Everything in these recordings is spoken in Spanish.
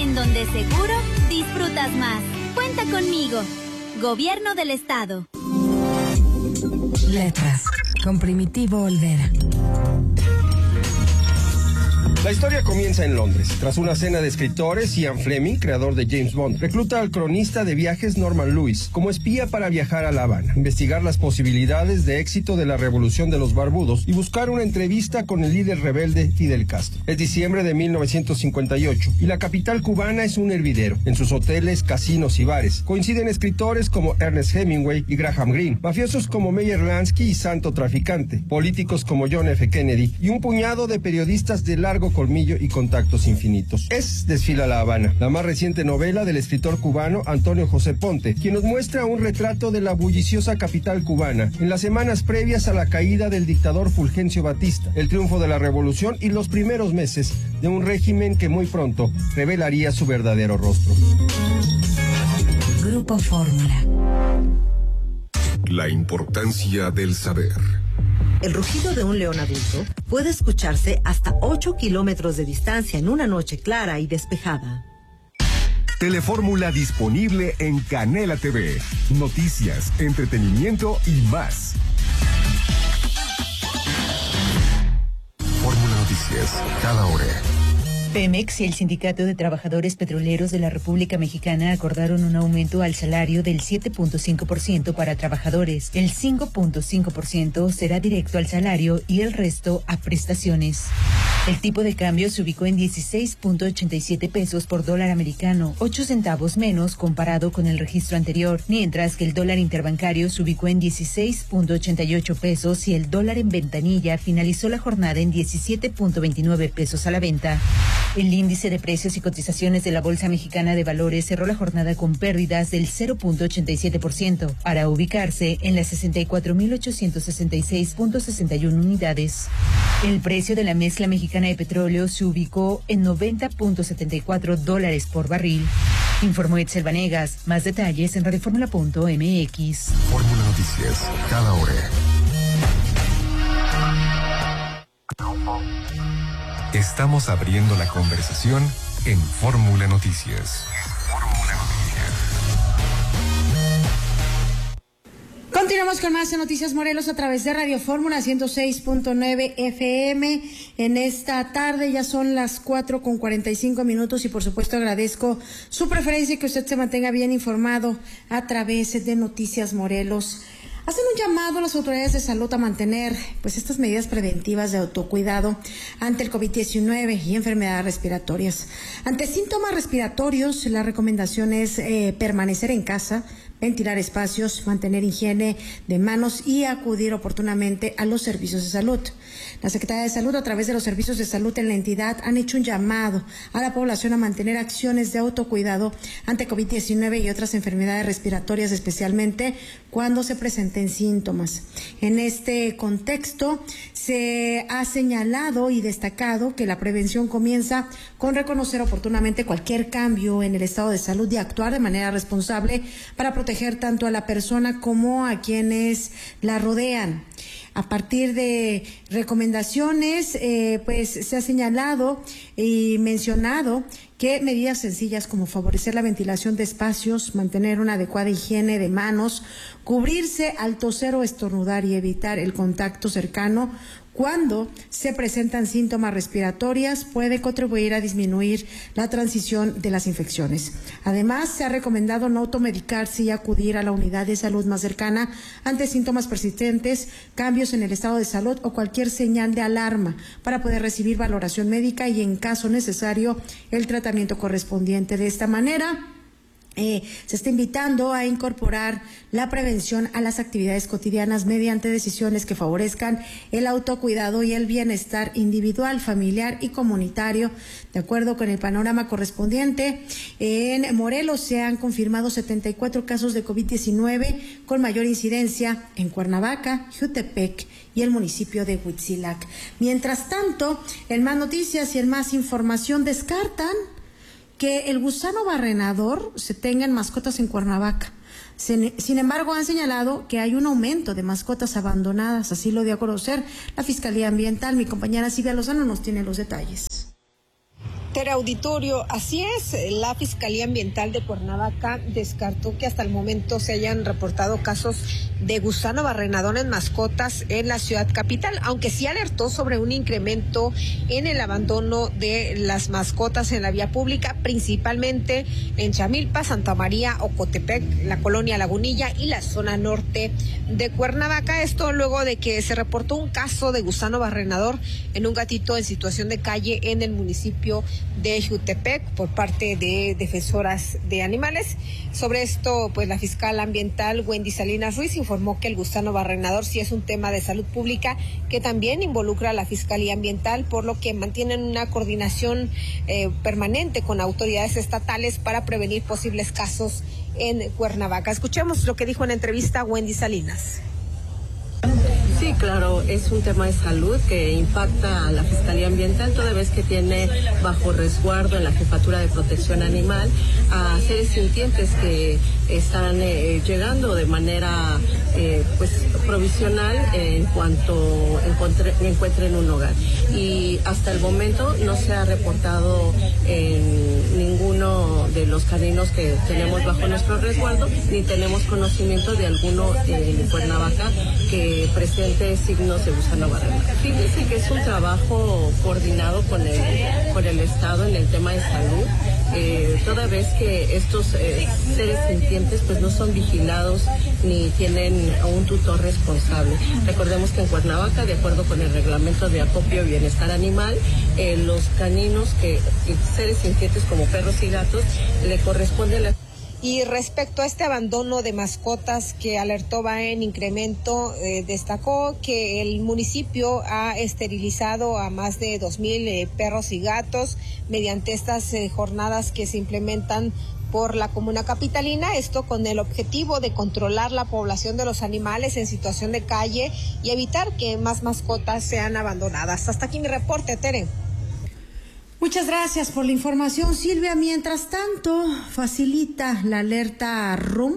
en donde seguro disfrutas más. Cuenta conmigo. Gobierno del Estado. Letras, con Primitivo Olvera. La historia comienza en Londres. Tras una cena de escritores, Ian Fleming, creador de James Bond, recluta al cronista de viajes Norman Lewis como espía para viajar a La Habana, investigar las posibilidades de éxito de la revolución de los barbudos y buscar una entrevista con el líder rebelde Fidel Castro. Es diciembre de 1958 y la capital cubana es un hervidero. En sus hoteles, casinos y bares coinciden escritores como Ernest Hemingway y Graham Greene, mafiosos como Meyer Lansky y Santo Traficante, políticos como John F. Kennedy y un puñado de periodistas de largo colmillo y contactos infinitos. Es Desfila La Habana, la más reciente novela del escritor cubano Antonio José Ponte, quien nos muestra un retrato de la bulliciosa capital cubana en las semanas previas a la caída del dictador Fulgencio Batista, el triunfo de la revolución y los primeros meses de un régimen que muy pronto revelaría su verdadero rostro. Grupo Fórmula. La importancia del saber. El rugido de un león adulto puede escucharse hasta 8 kilómetros de distancia en una noche clara y despejada. Telefórmula disponible en Canela TV. Noticias, entretenimiento y más. Fórmula Noticias, cada hora. Pemex y el Sindicato de Trabajadores Petroleros de la República Mexicana acordaron un aumento al salario del 7.5% para trabajadores. El 5.5% será directo al salario y el resto a prestaciones. El tipo de cambio se ubicó en 16.87 pesos por dólar americano, 8 centavos menos comparado con el registro anterior, mientras que el dólar interbancario se ubicó en 16.88 pesos y el dólar en ventanilla finalizó la jornada en 17.29 pesos a la venta. El índice de precios y cotizaciones de la Bolsa Mexicana de Valores cerró la jornada con pérdidas del 0.87% para ubicarse en las 64.866.61 unidades. El precio de la mezcla mexicana de petróleo se ubicó en $90.74 por barril. Informó Etzel Vanegas. Más detalles en radioformula.mx. Fórmula Noticias, cada hora. Estamos abriendo la conversación en Fórmula Noticias. Continuamos con más Noticias Morelos a través de Radio Fórmula 106.9 FM. En esta tarde ya son las 4:45 y por supuesto agradezco su preferencia y que usted se mantenga bien informado a través de Noticias Morelos. Hacen un llamado a las autoridades de salud a mantener estas medidas preventivas de autocuidado ante el COVID-19 y enfermedades respiratorias. Ante síntomas respiratorios, la recomendación es permanecer en casa, ventilar espacios, mantener higiene de manos y acudir oportunamente a los servicios de salud. La Secretaría de Salud, a través de los servicios de salud en la entidad, han hecho un llamado a la población a mantener acciones de autocuidado ante COVID-19 y otras enfermedades respiratorias, especialmente cuando se presenten síntomas. En este contexto, se ha señalado y destacado que la prevención comienza con reconocer oportunamente cualquier cambio en el estado de salud y actuar de manera responsable para proteger tanto a la persona como a quienes la rodean. A partir de recomendaciones, se ha señalado y mencionado que medidas sencillas como favorecer la ventilación de espacios, mantener una adecuada higiene de manos, cubrirse al toser o estornudar y evitar el contacto cercano cuando se presentan síntomas respiratorios puede contribuir a disminuir la transición de las infecciones. Además, se ha recomendado no automedicarse y acudir a la unidad de salud más cercana ante síntomas persistentes, cambios en el estado de salud o cualquier señal de alarma para poder recibir valoración médica y, en caso necesario, el tratamiento correspondiente. De esta manera, se está invitando a incorporar la prevención a las actividades cotidianas mediante decisiones que favorezcan el autocuidado y el bienestar individual, familiar y comunitario. De acuerdo con el panorama correspondiente, en Morelos se han confirmado 74 casos de COVID-19 con mayor incidencia en Cuernavaca, Jutepec y el municipio de Huitzilac. Mientras tanto, en Más Noticias y en Más Información descartan que el gusano barrenador se tenga en mascotas en Cuernavaca. Sin embargo, han señalado que hay un aumento de mascotas abandonadas, así lo dio a conocer la Fiscalía Ambiental. Mi compañera Silvia Lozano nos tiene los detalles. Auditorio, así es, la Fiscalía Ambiental de Cuernavaca descartó que hasta el momento se hayan reportado casos de gusano barrenador en mascotas en la ciudad capital, aunque sí alertó sobre un incremento en el abandono de las mascotas en la vía pública, principalmente en Chamilpa, Santa María, Ocotepec, la colonia Lagunilla y la zona norte de Cuernavaca. Esto luego de que se reportó un caso de gusano barrenador en un gatito en situación de calle en el municipio de Jutepec por parte de defensoras de animales. Sobre esto, pues la fiscal ambiental Wendy Salinas Ruiz informó que el gusano barrenador sí es un tema de salud pública que también involucra a la Fiscalía Ambiental, por lo que mantienen una coordinación permanente con autoridades estatales para prevenir posibles casos en Cuernavaca. Escuchemos lo que dijo en entrevista Wendy Salinas. Sí, claro, es un tema de salud que impacta a la Fiscalía Ambiental, toda vez que tiene bajo resguardo en la Jefatura de Protección Animal a seres sintientes que están llegando de manera pues provisional en cuanto encuentren un hogar. Y hasta el momento no se ha reportado en ninguno de los caninos que tenemos bajo nuestro resguardo, ni tenemos conocimiento de alguno en Cuernavaca que presente signos de gusano barrenador. Fíjense que es un trabajo coordinado con el Estado en el tema de salud, toda vez que estos seres sintientes pues no son vigilados ni tienen un tutor responsable. Recordemos que en Cuernavaca, de acuerdo con el reglamento de acopio y bienestar animal, los caninos, seres sintientes como perros y gatos, le corresponde la... Y respecto a este abandono de mascotas que alertó va en incremento, destacó que el municipio ha esterilizado a más de 2,000 perros y gatos mediante estas jornadas que se implementan por la comuna capitalina, esto con el objetivo de controlar la población de los animales en situación de calle y evitar que más mascotas sean abandonadas. Hasta aquí mi reporte, Tere. Muchas gracias por la información, Silvia. Mientras tanto, facilita la alerta RUM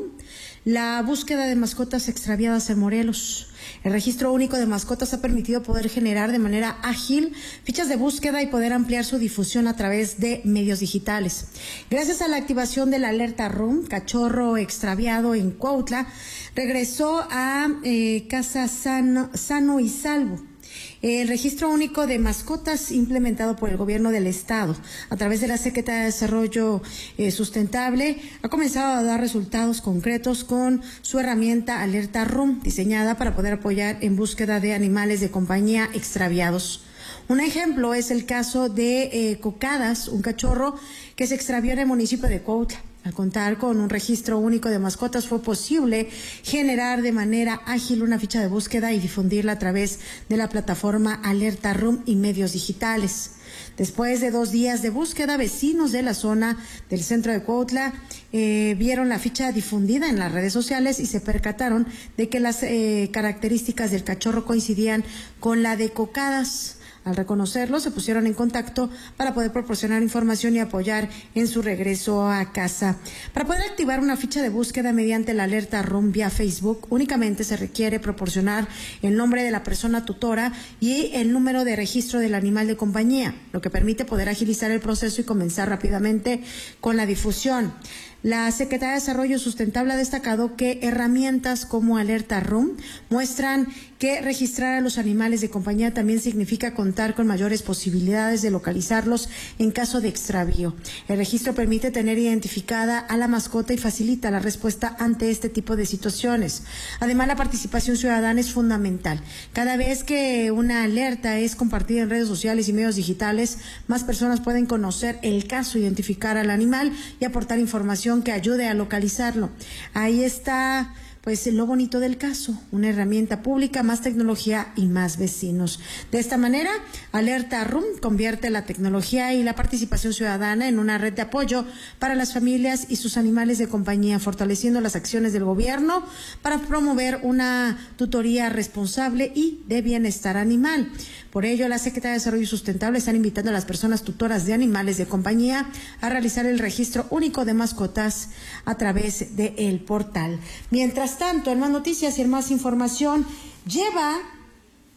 la búsqueda de mascotas extraviadas en Morelos. El registro único de mascotas ha permitido poder generar de manera ágil fichas de búsqueda y poder ampliar su difusión a través de medios digitales. Gracias a la activación de la alerta RUM, cachorro extraviado en Cuautla regresó a casa sano y salvo. El registro único de mascotas implementado por el gobierno del estado a través de la Secretaría de Desarrollo Sustentable ha comenzado a dar resultados concretos con su herramienta Alerta RUM, diseñada para poder apoyar en búsqueda de animales de compañía extraviados. Un ejemplo es el caso de Cocadas, un cachorro que se extravió en el municipio de Cuautla. Al contar con un registro único de mascotas fue posible generar de manera ágil una ficha de búsqueda y difundirla a través de la plataforma Alerta RUM y medios digitales. Después de 2 días de búsqueda, vecinos de la zona del centro de Cuautla vieron la ficha difundida en las redes sociales y se percataron de que las características del cachorro coincidían con la de Cocadas. Al reconocerlo, se pusieron en contacto para poder proporcionar información y apoyar en su regreso a casa. Para poder activar una ficha de búsqueda mediante la alerta RUM vía Facebook, únicamente se requiere proporcionar el nombre de la persona tutora y el número de registro del animal de compañía, lo que permite poder agilizar el proceso y comenzar rápidamente con la difusión. La Secretaría de Desarrollo Sustentable ha destacado que herramientas como Alerta RUM muestran que registrar a los animales de compañía también significa contar con mayores posibilidades de localizarlos en caso de extravío. El registro permite tener identificada a la mascota y facilita la respuesta ante este tipo de situaciones. Además, la participación ciudadana es fundamental. Cada vez que una alerta es compartida en redes sociales y medios digitales, más personas pueden conocer el caso, identificar al animal y aportar información que ayude a localizarlo. Ahí está pues lo bonito del caso, una herramienta pública, más tecnología y más vecinos. De esta manera, Alerta RUM convierte la tecnología y la participación ciudadana en una red de apoyo para las familias y sus animales de compañía, fortaleciendo las acciones del gobierno para promover una tutoría responsable y de bienestar animal. Por ello, la Secretaría de Desarrollo Sustentable están invitando a las personas tutoras de animales de compañía a realizar el registro único de mascotas a través del portal. Mientras tanto, en más noticias y en más información, lleva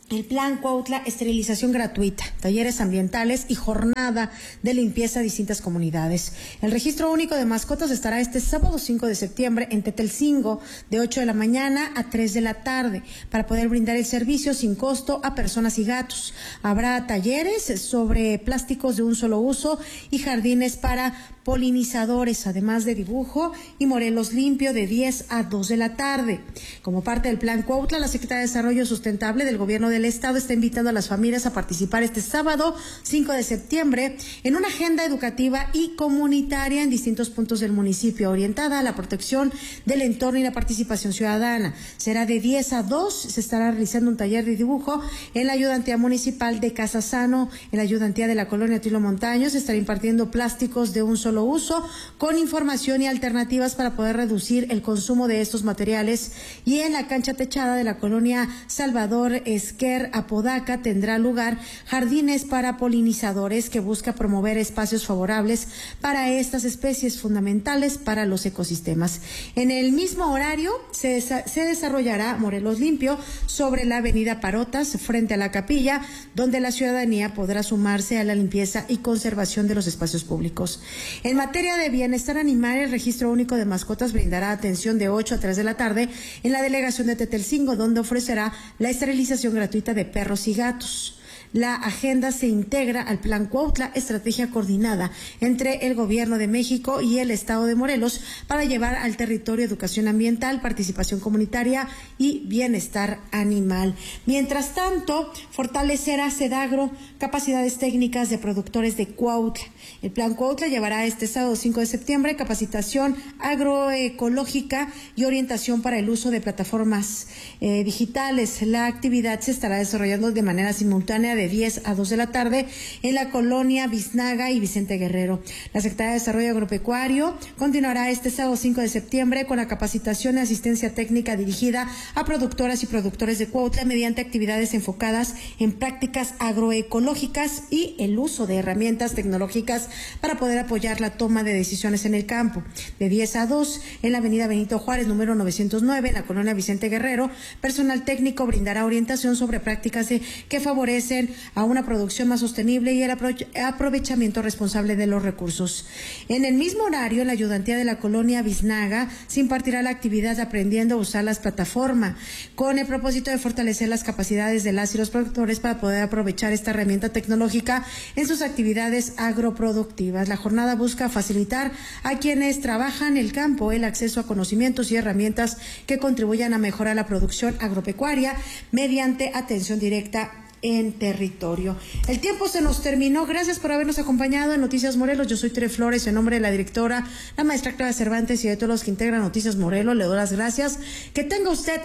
El Plan Cuautla, esterilización gratuita, talleres ambientales y jornada de limpieza a distintas comunidades. El registro único de mascotas estará este sábado 5 de septiembre en Tetelcingo de 8 de la mañana a 3 de la tarde para poder brindar el servicio sin costo a personas y gatos. Habrá talleres sobre plásticos de un solo uso y jardines para polinizadores, además de dibujo y Morelos limpio de 10 a 2 de la tarde. Como parte del Plan Cuautla, la Secretaría de Desarrollo Sustentable del Gobierno del Estado está invitando a las familias a participar este sábado 5 de septiembre en una agenda educativa y comunitaria en distintos puntos del municipio, orientada a la protección del entorno y la participación ciudadana. Será de 10 a 2, se estará realizando un taller de dibujo en la ayudantía municipal de Casasano, en la ayudantía de la colonia Tilo Montaño. Se estará impartiendo plásticos de un solo uso con información y alternativas para poder reducir el consumo de estos materiales. Y en la cancha techada de la colonia Salvador Esquer Apodaca tendrá lugar jardines para polinizadores, que busca promover espacios favorables para estas especies fundamentales para los ecosistemas. En el mismo horario se desarrollará Morelos limpio sobre la avenida Parotas frente a la capilla, donde la ciudadanía podrá sumarse a la limpieza y conservación de los espacios públicos. En materia de bienestar animal, el registro único de mascotas brindará atención de 8 a 3 de la tarde en la delegación de Tetelcingo, donde ofrecerá la esterilización gratuita de perros y gatos. La agenda se integra al Plan Cuautla, estrategia coordinada entre el Gobierno de México y el Estado de Morelos para llevar al territorio educación ambiental, participación comunitaria y bienestar animal. Mientras tanto, fortalecerá Sedagro capacidades técnicas de productores de Cuautla. El Plan Cuautla llevará este sábado 5 de septiembre capacitación agroecológica y orientación para el uso de plataformas digitales. La actividad se estará desarrollando de manera simultánea de 10 a 2 de la tarde en la colonia Biznaga y Vicente Guerrero. La Secretaría de Desarrollo Agropecuario continuará este sábado 5 de septiembre con la capacitación y asistencia técnica dirigida a productoras y productores de Cuautla mediante actividades enfocadas en prácticas agroecológicas y el uso de herramientas tecnológicas para poder apoyar la toma de decisiones en el campo. De 10 a 2 en la avenida Benito Juárez, número 909, en la colonia Vicente Guerrero, personal técnico brindará orientación sobre prácticas que favorecen a una producción más sostenible y el aprovechamiento responsable de los recursos. En el mismo horario, en la ayudantía de la colonia Biznaga, se impartirá la actividad aprendiendo a usar las plataformas, con el propósito de fortalecer las capacidades de las y los productores para poder aprovechar esta herramienta tecnológica en sus actividades agroproductivas. La jornada busca facilitar a quienes trabajan el campo el acceso a conocimientos y herramientas que contribuyan a mejorar la producción agropecuaria mediante atención directa en territorio. El tiempo se nos terminó. Gracias por habernos acompañado en Noticias Morelos. Yo soy Tere Flores, en nombre de la directora, la maestra Clara Cervantes y de todos los que integran Noticias Morelos. Le doy las gracias. Que tenga usted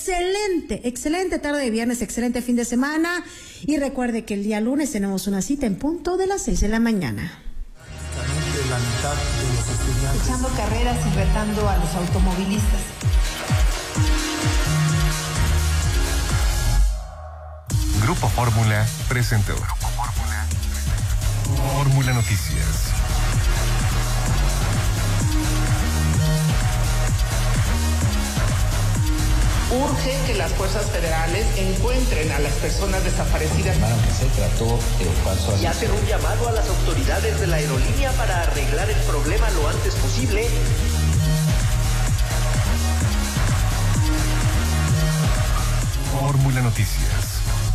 excelente tarde de viernes, excelente fin de semana. Y recuerde que el día lunes tenemos una cita en punto de las 6 de la mañana. La mitad de los estudiantes echando carreras y retando a los automovilistas. Grupo Fórmula presentó Fórmula Noticias. Urge que las fuerzas federales encuentren a las personas desaparecidas. Se trató de un falso aviso. Y hacen un llamado a las autoridades de la aerolínea para arreglar el problema lo antes posible. Fórmula Noticias.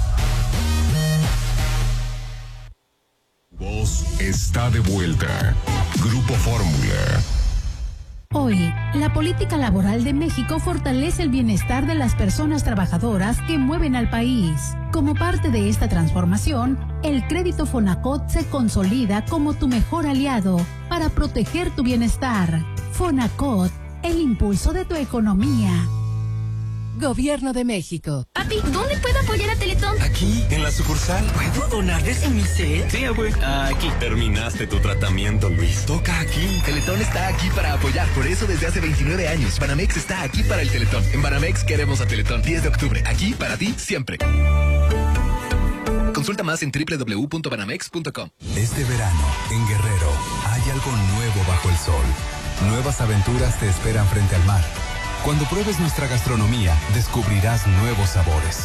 Voz está de vuelta. Grupo Fórmula. Hoy, la política laboral de México fortalece el bienestar de las personas trabajadoras que mueven al país. Como parte de esta transformación, el crédito Fonacot se consolida como tu mejor aliado para proteger tu bienestar. Fonacot, el impulso de tu economía. Gobierno de México. Papi, ¿dónde puedo apoyar a Teletón? Aquí, en la sucursal. ¿Puedo donar desde mi set? Sí, güey. Aquí. Terminaste tu tratamiento, Luis. Toca aquí. Teletón está aquí para apoyar. Por eso desde hace 29 años. Banamex está aquí para el Teletón. En Banamex queremos a Teletón. 10 de octubre. Aquí para ti siempre. Consulta más en www.banamex.com. Este verano, en Guerrero, hay algo nuevo bajo el sol. Nuevas aventuras te esperan frente al mar. Cuando pruebes nuestra gastronomía, descubrirás nuevos sabores.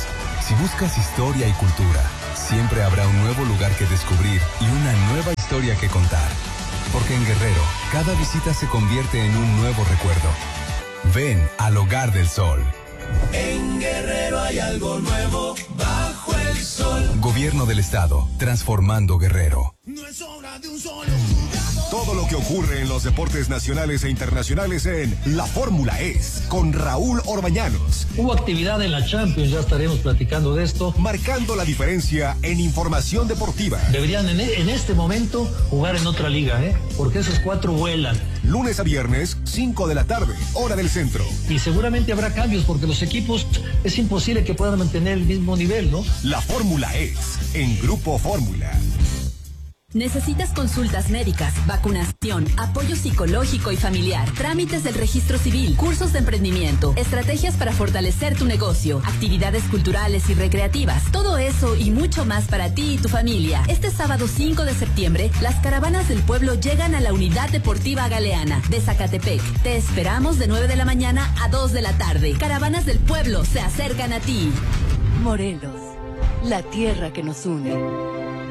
Si buscas historia y cultura, siempre habrá un nuevo lugar que descubrir y una nueva historia que contar. Porque en Guerrero, cada visita se convierte en un nuevo recuerdo. Ven al Hogar del Sol. En Guerrero hay algo nuevo bajo el sol. Gobierno del Estado, transformando Guerrero. No es obra de un solo jugador. Todo lo que ocurre en los deportes nacionales e internacionales en La Fórmula Es, con Raúl Orbañanos. Hubo actividad en la Champions, ya estaremos platicando de esto. Marcando la diferencia en información deportiva. Deberían en este momento jugar en otra liga, porque esos 4 vuelan. Lunes a viernes, 5 de la tarde, hora del centro. Y seguramente habrá cambios, porque los equipos es imposible que puedan mantener el mismo nivel, ¿no? La Fórmula Es, en Grupo Fórmula. ¿Necesitas consultas médicas, vacunación, apoyo psicológico y familiar, trámites del registro civil, cursos de emprendimiento, estrategias para fortalecer tu negocio, actividades culturales y recreativas? Todo eso y mucho más para ti y tu familia. Este sábado 5 de septiembre, las caravanas del pueblo llegan a la Unidad Deportiva Galeana de Zacatepec. Te esperamos de 9 de la mañana a 2 de la tarde. Caravanas del pueblo se acercan a ti. Morelos, la tierra que nos une.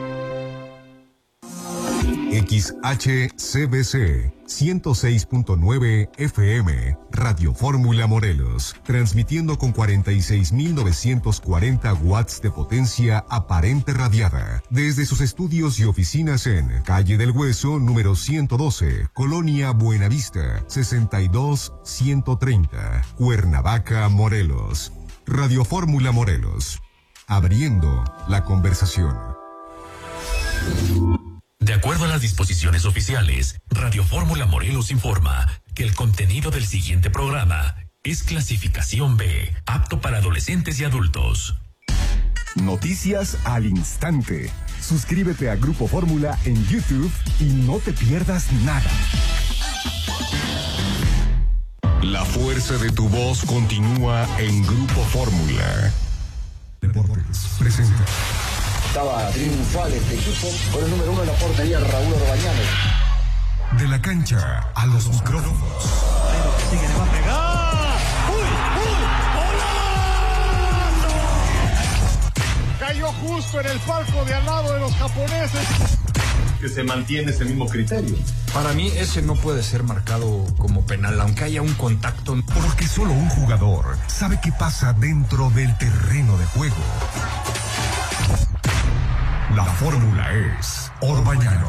XHCBC 106.9 FM, Radio Fórmula Morelos, transmitiendo con 46.940 watts de potencia aparente radiada, desde sus estudios y oficinas en Calle del Hueso, número 112, Colonia Buenavista, 62130, Cuernavaca, Morelos. Radio Fórmula Morelos, abriendo la conversación. De acuerdo a las disposiciones oficiales, Radio Fórmula Morelos informa que el contenido del siguiente programa es clasificación B, apto para adolescentes y adultos. Noticias al instante. Suscríbete a Grupo Fórmula en YouTube y no te pierdas nada. La fuerza de tu voz continúa en Grupo Fórmula. Deportes presenta. Estaba triunfal este equipo por el número 1 en la portería, Raúl Orbañanos. De la cancha a los micrófonos. Sigue, le va a pegar. ¡Uy! ¡Golazo! Cayó justo en el palco de al lado de los japoneses. Que se mantiene ese mismo criterio. Para mí ese no puede ser marcado como penal, aunque haya un contacto. Porque solo un jugador sabe qué pasa dentro del terreno de juego. La fórmula es Orbañanos.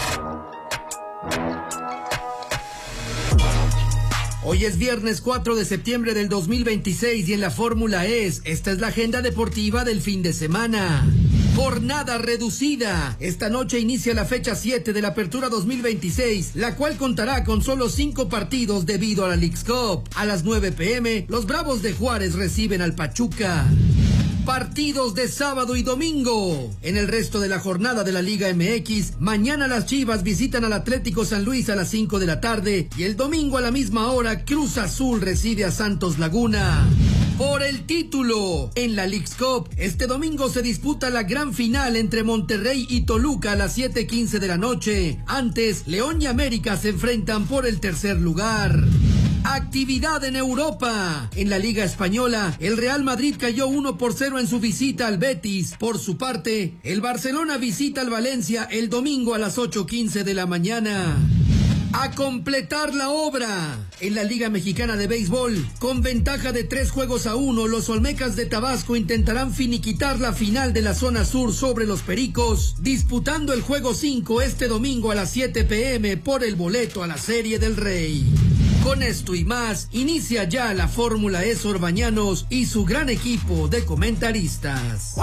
Hoy es viernes 4 de septiembre del 2026 y en la Fórmula Es, esta es la agenda deportiva del fin de semana. Jornada reducida. Esta noche inicia la fecha 7 de la Apertura 2026, la cual contará con solo 5 partidos debido a la Leagues Cup. A las 9 p.m, los Bravos de Juárez reciben al Pachuca. Partidos de sábado y domingo. En el resto de la jornada de la Liga MX, mañana las Chivas visitan al Atlético San Luis a las 5 de la tarde y el domingo a la misma hora Cruz Azul recibe a Santos Laguna. Por el título, en la Leagues Cup, este domingo se disputa la gran final entre Monterrey y Toluca a las 7:15 de la noche. Antes, León y América se enfrentan por el tercer lugar. Actividad en Europa. En la Liga Española, el Real Madrid cayó 1-0 en su visita al Betis. Por su parte, el Barcelona visita al Valencia el domingo a las 8:15 de la mañana. A completar la obra. En la Liga Mexicana de Béisbol, con ventaja de 3-1, los Olmecas de Tabasco intentarán finiquitar la final de la zona sur sobre los Pericos, disputando el juego 5 este domingo a las 7 p.m. por el boleto a la Serie del Rey. Con esto y más, inicia ya la Fórmula Es Orbañanos y su gran equipo de comentaristas.